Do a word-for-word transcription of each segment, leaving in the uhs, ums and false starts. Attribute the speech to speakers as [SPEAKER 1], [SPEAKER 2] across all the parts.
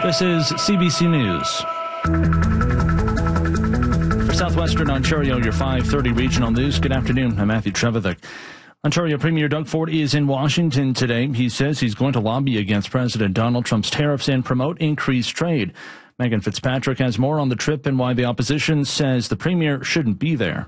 [SPEAKER 1] This is C B C News. For Southwestern Ontario, your five thirty regional news. Good afternoon. I'm Matthew Trevithick. Ontario Premier Doug Ford is in Washington today. He says he's going to lobby against President Donald Trump's tariffs and promote increased trade. Megan Fitzpatrick has more on the trip and why the opposition says the Premier shouldn't be there.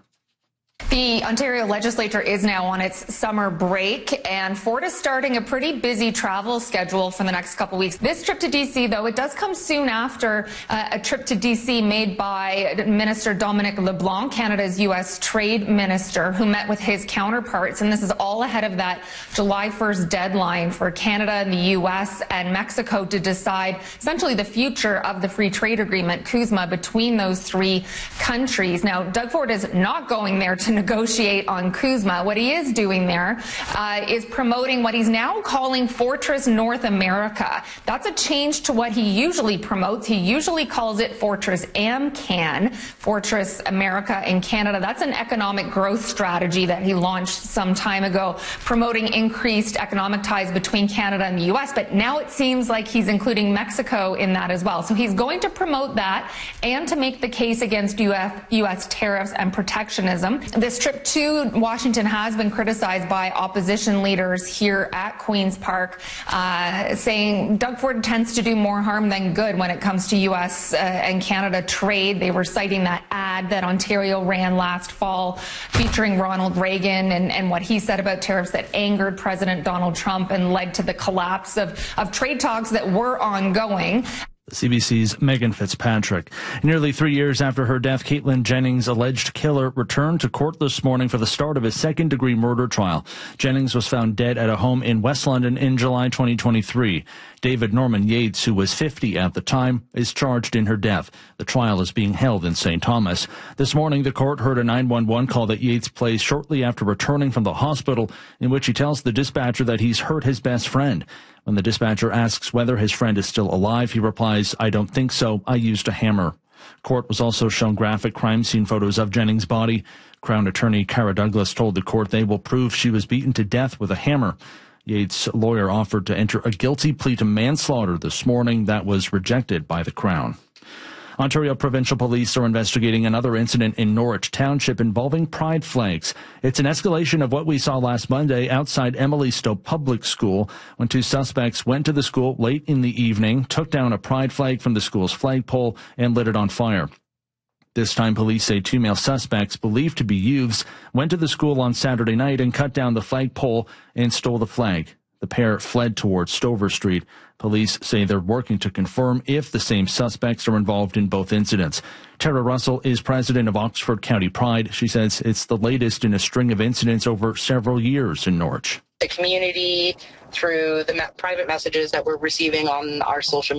[SPEAKER 2] The Ontario legislature is now on its summer break, and Ford is starting a pretty busy travel schedule for the next couple weeks. This trip to D C, though, it does come soon after uh, a trip to D C made by Minister Dominic LeBlanc, Canada's U S trade minister, who met with his counterparts. And this is all ahead of that July first deadline for Canada and the U S and Mexico to decide essentially the future of the free trade agreement, CUSMA, between those three countries. Now, Doug Ford is not going there to negotiate on CUSMA. What he is doing there uh, is promoting what he's now calling Fortress North America. That's a change to what he usually promotes. He usually calls it Fortress AMCAN, Fortress America in Canada. That's an economic growth strategy that he launched some time ago, promoting increased economic ties between Canada and the U S. But now it seems like he's including Mexico in that as well. So he's going to promote that and to make the case against U S tariffs and protectionism. This trip to Washington has been criticized by opposition leaders here at Queen's Park, uh, saying Doug Ford tends to do more harm than good when it comes to U S uh, and Canada trade. They were citing that ad that Ontario ran last fall featuring Ronald Reagan and, and what he said about tariffs that angered President Donald Trump and led to the collapse of, of trade talks that were ongoing.
[SPEAKER 1] C B C's Megan Fitzpatrick. Nearly three years after her death, Caitlin Jennings' alleged killer returned to court this morning for the start of his second-degree murder trial. Jennings was found dead at a home in West London in July twenty twenty-three. David Norman Yates, who was fifty at the time, is charged in her death. The trial is being held in Saint Thomas. This morning, the court heard a nine one one call that Yates placed shortly after returning from the hospital, in which he tells the dispatcher that he's hurt his best friend. When the dispatcher asks whether his friend is still alive, he replies, "I don't think so. I used a hammer." Court was also shown graphic crime scene photos of Jennings' body. Crown attorney Cara Douglas told the court they will prove she was beaten to death with a hammer. Yates' lawyer offered to enter a guilty plea to manslaughter this morning. That was rejected by the Crown. Ontario Provincial Police are investigating another incident in Norwich Township involving pride flags. It's an escalation of what we saw last Monday outside Emily Stowe Public School when two suspects went to the school late in the evening, took down a pride flag from the school's flagpole, and lit it on fire. This time, police say two male suspects, believed to be youths, went to the school on Saturday night and cut down the flagpole and stole the flag. The pair fled towards Stover Street. Police say they're working to confirm if the same suspects are involved in both incidents. Tara Russell is president of Oxford County Pride. She says it's the latest in a string of incidents over several years in Norwich.
[SPEAKER 3] The community, through the me- private messages that we're receiving on our social